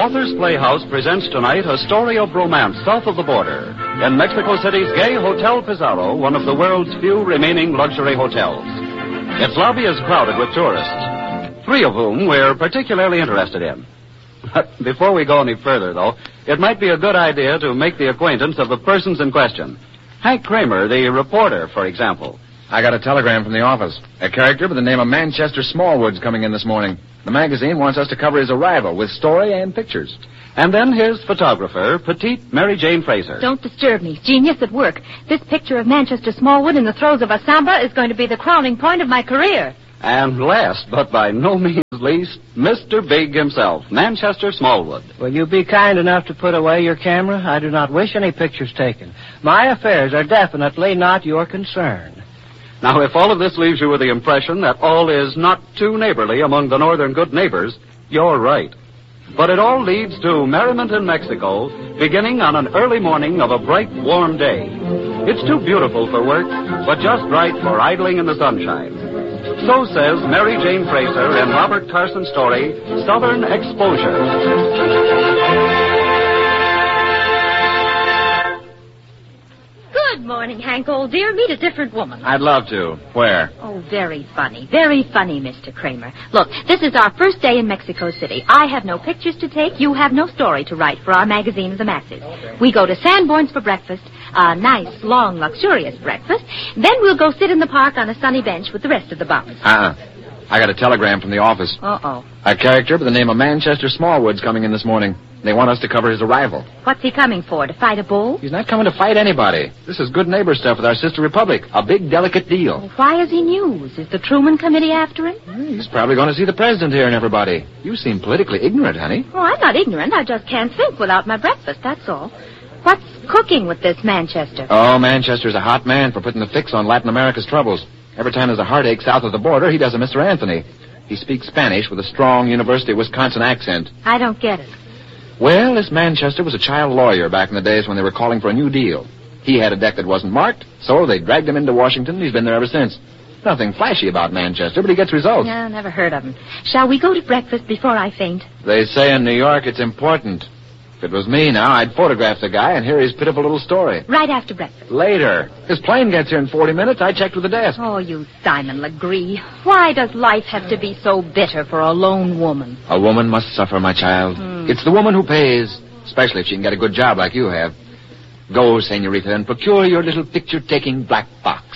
Authors Playhouse presents tonight a story of romance south of the border. In Mexico City's gay Hotel Pizarro, one of the world's few remaining luxury hotels. Its lobby is crowded with tourists, 3 of whom we're particularly interested in. But before we go any further, though, it might be a good idea to make the acquaintance of the persons in question. Hank Kramer, the reporter, for example. I got a telegram from the office. A character by the name of Manchester Smallwood's coming in this morning. The magazine wants us to cover his arrival with story and pictures. And then his photographer, petite Mary Jane Fraser. Don't disturb me. Genius at work. This picture of Manchester Smallwood in the throes of a samba is going to be the crowning point of my career. And last, but by no means least, Mr. Big himself, Manchester Smallwood. Will you be kind enough to put away your camera? I do not wish any pictures taken. My affairs are definitely not your concern. Now, if all of this leaves you with the impression that all is not too neighborly among the northern good neighbors, you're right. But it all leads to merriment in Mexico, beginning on an early morning of a bright, warm day. It's too beautiful for work, but just right for idling in the sunshine. So says Mary Jane Fraser in Robert Carson's story, Southern Exposure. Good morning, Hank, old dear. Meet a different woman. I'd love to. Where? Oh, very funny, Mr. Kramer. Look, this is our first day in Mexico City. I have no pictures to take. You have no story to write for our magazine of the masses. We go to Sanborn's for breakfast, a nice, long, luxurious breakfast. Then we'll go sit in the park on a sunny bench with the rest of the bums. I got a telegram from the office. Uh-oh. A character by the name of Manchester Smallwood's coming in this morning. They want us to cover his arrival. What's he coming for, to fight a bull? He's not coming to fight anybody. This is good neighbor stuff with our sister republic. A big, delicate deal. Well, why is he news? Is the Truman Committee after him? He's probably going to see the president here and everybody. You seem politically ignorant, honey. Oh, I'm not ignorant. I just can't think without my breakfast, that's all. What's cooking with this Manchester? Oh, Manchester's a hot man for putting the fix on Latin America's troubles. Every time there's a heartache south of the border, he does a Mr. Anthony. He speaks Spanish with a strong University of Wisconsin accent. I don't get it. Well, this Manchester was a child lawyer back in the days when they were calling for a new deal. He had a deck that wasn't marked, so they dragged him into Washington, and he's been there ever since. Nothing flashy about Manchester, but he gets results. No, never heard of him. Shall we go to breakfast before I faint? They say in New York it's important. If it was me now, I'd photograph the guy and hear his pitiful little story. Right after breakfast. Later. His plane gets here in 40 minutes. I checked with the desk. Oh, you Simon Legree. Why does life have to be so bitter for a lone woman? A woman must suffer, my child. It's the woman who pays, especially if she can get a good job like you have. Go, senorita, and procure your little picture-taking black box.